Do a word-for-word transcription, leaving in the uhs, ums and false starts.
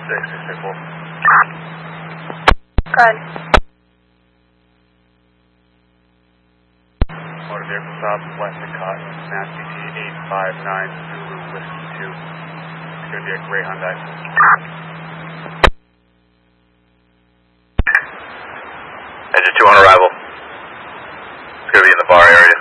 six, six six four. Good. Motor vehicle southwest of Cotton, Mass B T eight five nine Zulu Whiskey two. It's going to be a gray Hyundai. Engine two on arrival. It's going to be in the bar area.